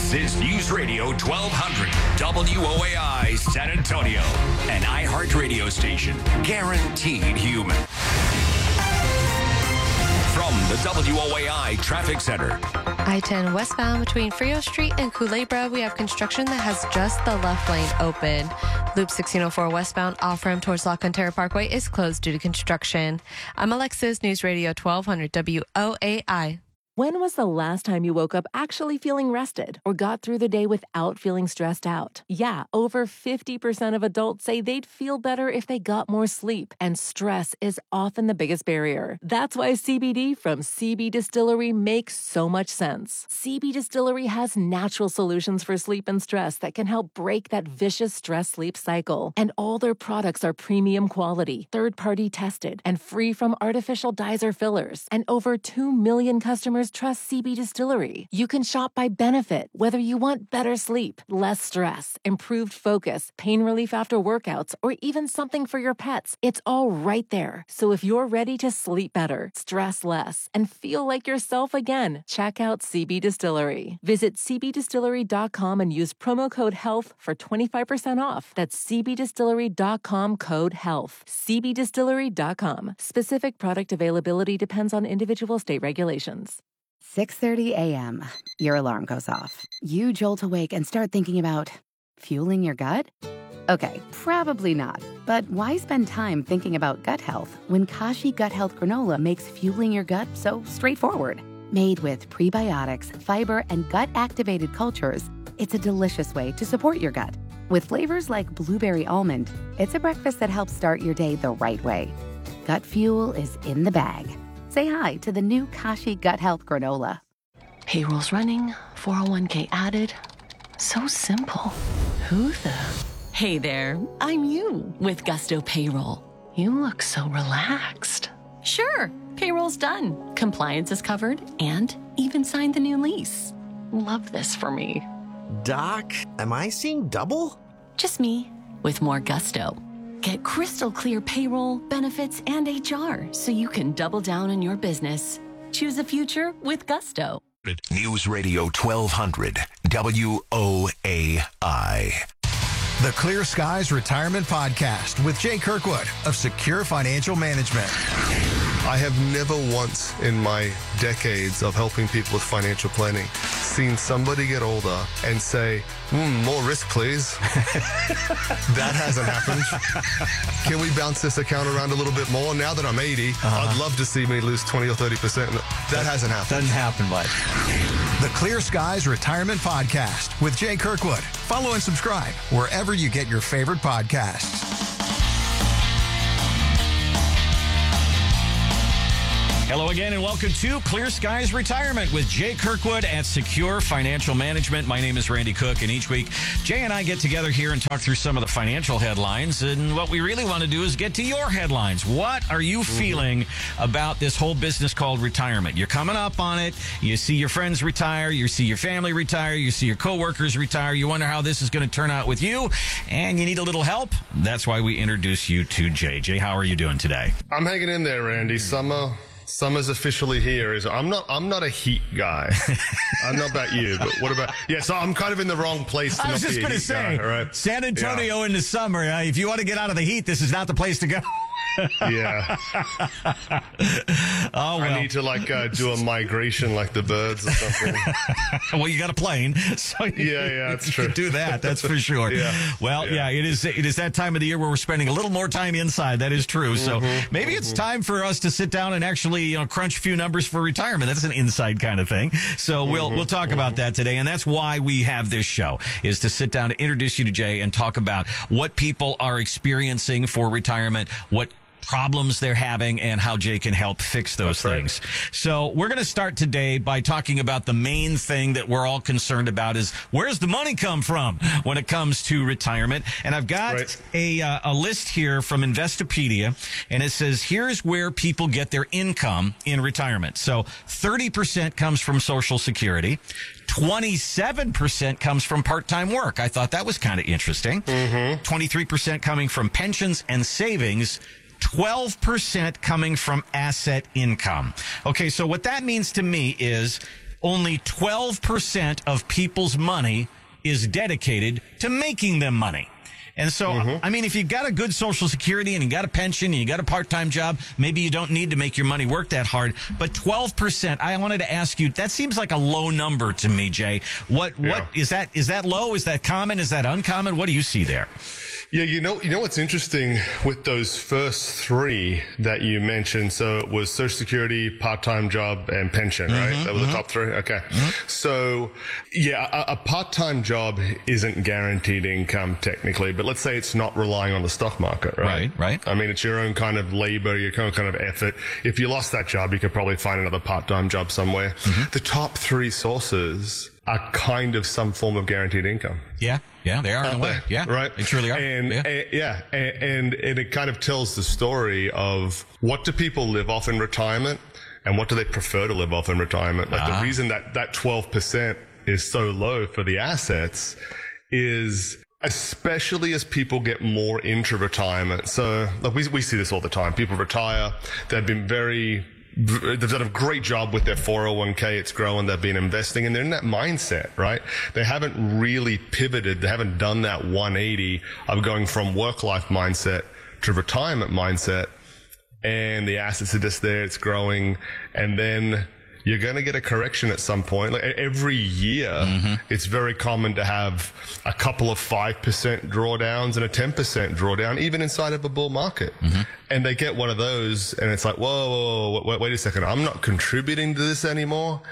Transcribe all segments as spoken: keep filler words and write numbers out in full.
This is News Radio twelve hundred W O A I San Antonio, an iHeart radio station, guaranteed human. From the W O A I Traffic Center. I ten westbound between Frio Street and Culebra, we have construction that has just the left lane open. Loop sixteen oh four westbound off-ramp towards La Cantera Parkway is closed due to construction. I'm Alexis, News Radio twelve hundred W O A I. When was the last time you woke up actually feeling rested or got through the day without feeling stressed out? Yeah, over fifty percent of adults say they'd feel better if they got more sleep, and stress is often the biggest barrier. That's why C B D from C B Distillery makes so much sense. C B Distillery has natural solutions for sleep and stress that can help break that vicious stress-sleep cycle. And all their products are premium quality, third-party tested, and free from artificial dyes or fillers. And over two million customers trust C B Distillery. You can shop by benefit, whether you want better sleep, less stress, improved focus, pain relief after workouts, or even something for your pets. It's all right there. So if you're ready to sleep better, stress less, and feel like yourself again, check out C B Distillery. Visit c b distillery dot com and use promo code HEALTH for twenty-five percent off. That's c b distillery dot com code HEALTH. c b distillery dot com. Specific product availability depends on individual state regulations. six thirty a.m. Your alarm goes off. You jolt awake and start thinking about fueling your gut? Okay, probably not. But why spend time thinking about gut health when Kashi Gut Health Granola makes fueling your gut so straightforward? Made with prebiotics, fiber, and gut-activated cultures, it's a delicious way to support your gut. With flavors like blueberry almond, it's a breakfast that helps start your day the right way. Gut fuel is in the bag. Say hi to the new Kashi Gut Health Granola. Payroll's running, four oh one k added. So simple. Who the? Hey there, I'm you with Gusto Payroll. You look so relaxed. Sure, payroll's done. Compliance is covered and even signed the new lease. Love this for me. Doc, am I seeing double? Just me with more gusto. Get crystal clear payroll, benefits, and H R so you can double down on your business. Choose a future with gusto. News Radio twelve hundred W O A I. The Clear Skies Retirement Podcast with Jay Kirkwood of Secure Financial Management. I have never once in my decades of helping people with financial planning seen somebody get older and say, mm, more risk, please. That hasn't happened. Can we bounce this account around a little bit more? Now that I'm eighty, uh-huh. I'd love to see me lose twenty or thirty percent. That, that hasn't happened. Doesn't happen much. The Clear Skies Retirement Podcast with Jay Kirkwood. Follow and subscribe wherever you get your favorite podcasts. Hello again and welcome to Clear Skies Retirement with Jay Kirkwood at Secure Financial Management. My name is Randy Cook, and each week Jay and I get together here and talk through some of the financial headlines. And what we really want to do is get to your headlines. What are you mm-hmm. feeling about this whole business called retirement? You're coming up on it. You see your friends retire. You see your family retire. You see your coworkers retire. You wonder how this is going to turn out with you, and you need a little help. That's why we introduce you to Jay. Jay, how are you doing today? I'm hanging in there, Randy. Summer... Summer's officially here. Is I'm not. I'm not a heat guy. I'm not about you, but what about? Yeah, so I'm kind of in the wrong place. To I was not just going to say, guy, right? San Antonio yeah. in the summer. Uh, if you want to get out of the heat, this is not the place to go. Yeah. Oh, well. I need to like uh, do a migration like the birds or something. Well, you got a plane, so you, yeah, yeah, that's you true. can do that. That's for sure. Yeah. Well, yeah. yeah, it is. It is that time of the year where we're spending a little more time inside. That is true. So mm-hmm, maybe mm-hmm. it's time for us to sit down and actually, you know, crunch a few numbers for retirement. That's an inside kind of thing. So we'll mm-hmm, we'll talk mm-hmm. about that today, and that's why we have this show, is to sit down to introduce you to Jay and talk about what people are experiencing for retirement, what problems they're having, and how Jay can help fix those That's things. Right. So we're going to start today by talking about the main thing that we're all concerned about is where's the money come from when it comes to retirement. And I've got right. a, uh, a list here from Investopedia, and it says here's where people get their income in retirement. So thirty percent comes from Social Security. twenty-seven percent comes from part-time work. I thought that was kind of interesting. Mm-hmm. twenty-three percent coming from pensions and savings. twelve percent coming from asset income. Okay, so what that means to me is only twelve percent of people's money is dedicated to making them money. And so, mm-hmm. I mean, if you got a good Social Security and you got a pension and you got a part-time job, maybe you don't need to make your money work that hard. But twelve percent, I wanted to ask you, that seems like a low number to me, Jay. What, yeah. what is that? Is that low? Is that common? Is that uncommon? What do you see there? Yeah, you know, you know what's interesting with those first three that you mentioned? So it was Social Security, part-time job, and pension, right? Mm-hmm, that was mm-hmm. the top three? Okay. Mm-hmm. So, yeah, a, a part-time job isn't guaranteed income technically, but let's say it's not relying on the stock market, right? Right, right. I mean, it's your own kind of labor, your own kind of effort. If you lost that job, you could probably find another part-time job somewhere. Mm-hmm. The top three sources are kind of some form of guaranteed income. Yeah, yeah, they are in a way. Yeah, right. They truly are. And yeah, and, yeah, and, and it kind of tells the story of what do people live off in retirement and what do they prefer to live off in retirement. Like uh-huh. the reason that that twelve percent is so low for the assets is especially as people get more into retirement. So like we we see this all the time. People retire. They've been very They've done a great job with their four oh one k. It's growing. They've been investing and they're in that mindset, right? They haven't really pivoted. They haven't done that one eighty of going from work-life mindset to retirement mindset. And the assets are just there. It's growing. And then you're going to get a correction at some point. Like every year, mm-hmm. it's very common to have a couple of five percent drawdowns and a ten percent drawdown, even inside of a bull market. Mm-hmm. And they get one of those and it's like, whoa, whoa, whoa wait, wait a second. I'm not contributing to this anymore.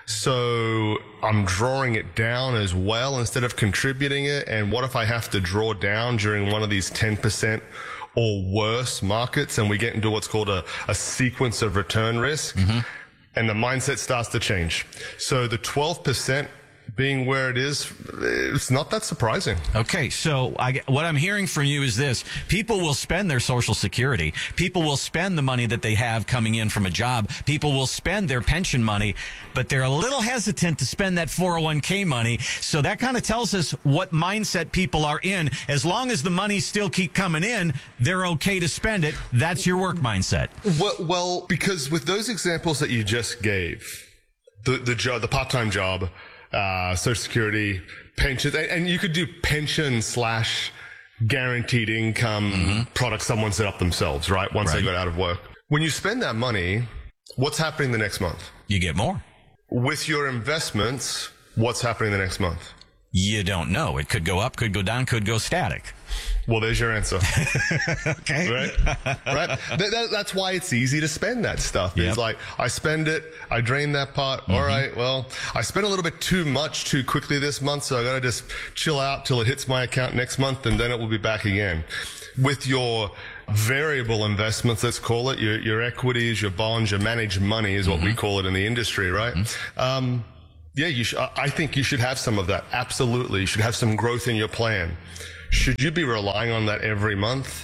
So I'm drawing it down as well instead of contributing it. And what if I have to draw down during one of these ten percent or worse markets and we get into what's called a, a sequence of return risk? Mm-hmm. And the mindset starts to change. So the twelve percent being where it is, it's not that surprising. Okay, so I, what I'm hearing from you is this. People will spend their Social Security. People will spend the money that they have coming in from a job. People will spend their pension money, but they're a little hesitant to spend that four oh one k money. So that kind of tells us what mindset people are in. As long as the money still keep coming in, they're okay to spend it. That's your work mindset. Well, well because with those examples that you just gave, the, the job, the part-time job, Uh, Social Security, pensions, and, and you could do pension slash guaranteed income mm-hmm. product someone set up themselves, right? Once right. they got out of work. When you spend that money, what's happening the next month? You get more. With your investments, what's happening the next month? You don't know. It could go up, could go down, could go static. Well, there's your answer. Okay. Right? Right? That, that, that's why it's easy to spend that stuff. Yep. It's like, I spend it, I drain that part. Mm-hmm. All right, well, I spent a little bit too much too quickly this month, so I got to just chill out till it hits my account next month, and then it will be back again. With your variable investments, let's call it, your, your equities, your bonds, your managed money is what mm-hmm. we call it in the industry, right? Mm-hmm. Um, yeah, you sh- I think you should have some of that. Absolutely. You should have some growth in your plan. Should you be relying on that every month?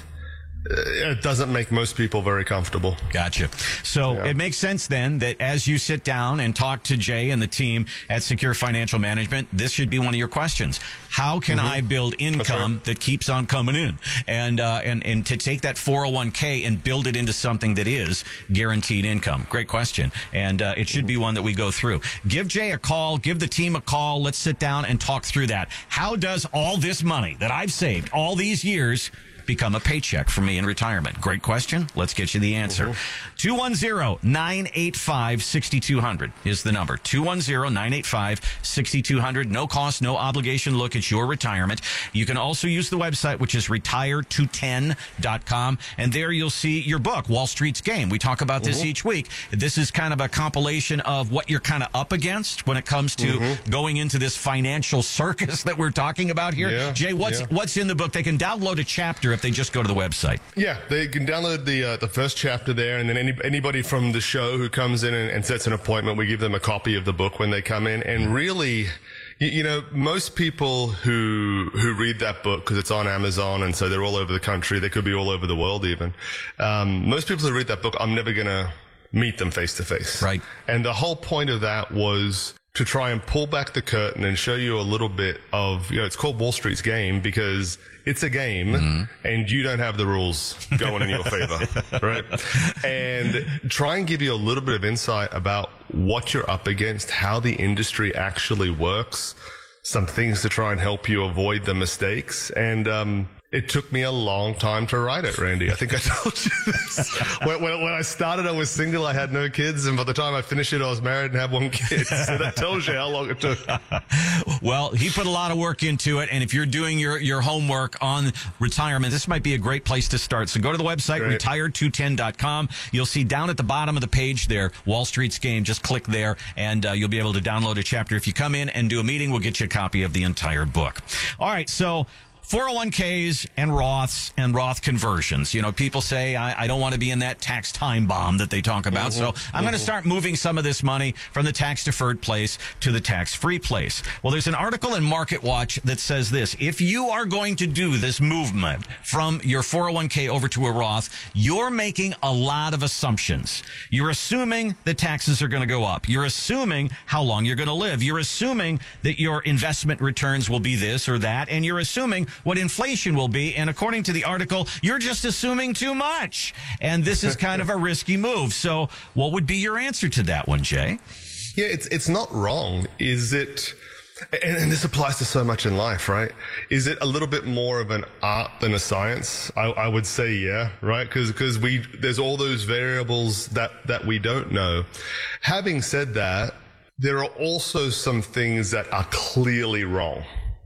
It doesn't make most people very comfortable. Gotcha. So yeah. It makes sense then that as you sit down and talk to Jay and the team at Secure Financial Management, this should be one of your questions. How can mm-hmm. I build income right. that keeps on coming in? And, uh, and, and to take that four oh one k and build it into something that is guaranteed income. Great question. And, uh, it should be one that we go through. Give Jay a call. Give the team a call. Let's sit down and talk through that. How does all this money that I've saved all these years become a paycheck for me in retirement? Great question. Let's get you the answer. Mm-hmm. two one zero, nine eight five, six two zero zero is the number. two one zero, nine eight five, six two zero zero. No cost, no obligation look at your retirement. You can also use the website, which is retire to ten dot com. And there you'll see your book, Wall Street's Game. We talk about this mm-hmm. each week. This is kind of a compilation of what you're kind of up against when it comes to mm-hmm. going into this financial circus that we're talking about here. Yeah, Jay, what's yeah. what's in the book? They can download a chapter if they just go to the website. Yeah, they can download the uh, the first chapter there, and then any, anybody from the show who comes in and, and sets an appointment, we give them a copy of the book when they come in. And really, you, you know, most people who who read that book, because it's on Amazon, and so they're all over the country, they could be all over the world even. Um, most people who read that book, I'm never going to meet them face to face. Right. And the whole point of that was to try and pull back the curtain and show you a little bit of, you know, it's called Wall Street's game because it's a game mm-hmm. and you don't have the rules going in your favor, right? And try and give you a little bit of insight about what you're up against, how the industry actually works, some things to try and help you avoid the mistakes. And, um, it took me a long time to write it, Randy. I think I told you this. when, when, when I started, I was single. I had no kids. And by the time I finished it, I was married and had one kid. So that tells you how long it took. Well, he put a lot of work into it. And if you're doing your, your homework on retirement, this might be a great place to start. So go to the website, Great. retire two ten dot com. You'll see down at the bottom of the page there, Wall Street's Game. Just click there and uh, you'll be able to download a chapter. If you come in and do a meeting, we'll get you a copy of the entire book. All right. So four oh one k's and Roths and Roth conversions. You know, people say, I, I don't want to be in that tax time bomb that they talk about. Mm-hmm. So I'm mm-hmm. going to start moving some of this money from the tax-deferred place to the tax-free place. Well, there's an article in Market Watch that says this. If you are going to do this movement from your four oh one k over to a Roth, you're making a lot of assumptions. You're assuming the taxes are going to go up. You're assuming how long you're going to live. You're assuming that your investment returns will be this or that. And you're assuming what inflation will be. And according to the article, you're just assuming too much. And this is kind of a risky move. So what would be your answer to that one, Jay? Yeah, it's it's not wrong. Is it, and, and this applies to so much in life, right? Is it a little bit more of an art than a science? I, I would say, yeah, right? Because because we there's all those variables that, that we don't know. Having said that, there are also some things that are clearly wrong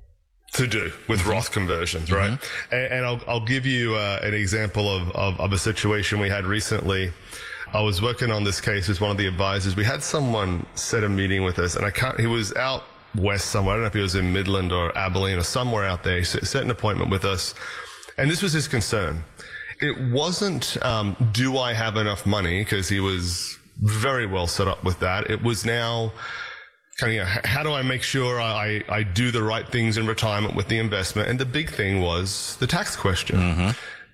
to do with mm-hmm. Roth conversions, right? Mm-hmm. And, and I'll, I'll give you uh, an example of, of, of a situation we had recently. I was working on this case with one of the advisors. We had someone set a meeting with us, and I can't, he was out west somewhere. I don't know if he was in Midland or Abilene or somewhere out there. He set an appointment with us, and this was his concern. It wasn't, um, do I have enough money? Because he was very well set up with that. It was now, kind of, you know, how do I make sure I, I do the right things in retirement with the investment? And the big thing was the tax question. Mm-hmm.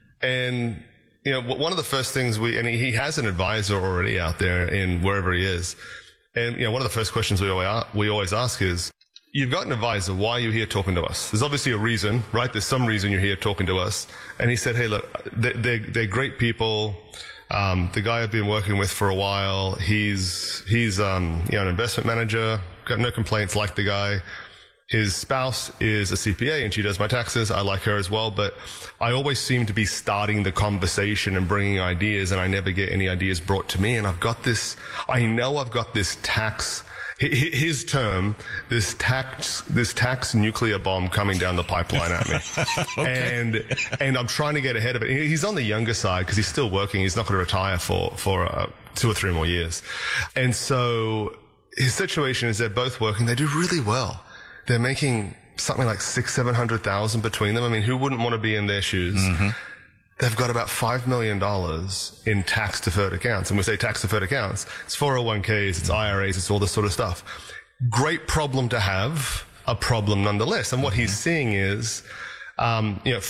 And, you know, one of the first things we, and he has an advisor already out there in wherever he is. And, you know, one of the first questions we always, we always ask is, you've got an advisor. Why are you here talking to us? There's obviously a reason, right? There's some reason you're here talking to us. And he said, hey, look, they're, they're, they're great people. Um, the guy I've been working with for a while, he's, he's, um, you know, an investment manager. Got no complaints, like the guy. His spouse is a C P A and she does my taxes. I like her as well, but I always seem to be starting the conversation and bringing ideas, and I never get any ideas brought to me. And I've got this, I know I've got this tax, his term, this tax, this tax nuclear bomb coming down the pipeline at me. Okay. And, and I'm trying to get ahead of it. He's on the younger side because he's still working. He's not going to retire for, for uh, two or three more years. And so, his situation is they're both working. They do really well. They're making something like six, seven hundred thousand between them. I mean, who wouldn't want to be in their shoes? Mm-hmm. They've got about five million dollars in tax deferred accounts. And we say tax deferred accounts, it's four oh one k's, it's I R A's, it's all this sort of stuff. Great problem to have, a problem nonetheless. And what he's seeing is, um, you know,